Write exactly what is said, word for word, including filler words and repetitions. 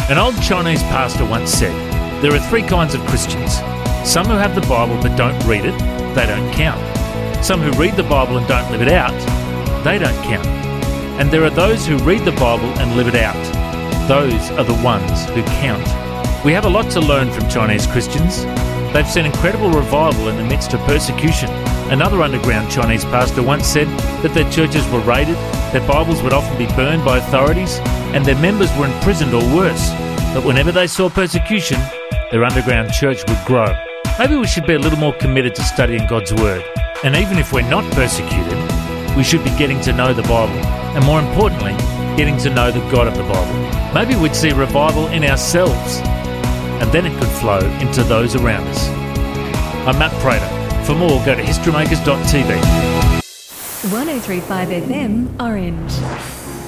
An old Chinese pastor once said, there are three kinds of Christians. Some who have the Bible but don't read it, they don't count. Some who read the Bible and don't live it out, they don't count. And there are those who read the Bible and live it out. Those are the ones who count. We have a lot to learn from Chinese Christians. They've seen incredible revival in the midst of persecution. Another underground Chinese pastor once said that their churches were raided, their Bibles would often be burned by authorities, and their members were imprisoned or worse. But whenever they saw persecution, their underground church would grow. Maybe we should be a little more committed to studying God's Word. And even if we're not persecuted, we should be getting to know the Bible. And more importantly, getting to know the God of the Bible. Maybe we'd see revival in ourselves, and then it could flow into those around us. I'm Matt Prater. For more, go to historymakers dot t v. one oh three point five F M, Orange.